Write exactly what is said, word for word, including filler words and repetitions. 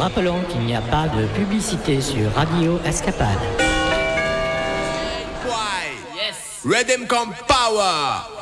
rappelons qu'il n'y a pas de publicité sur Radio Escapade. Yes. Rhythm come power.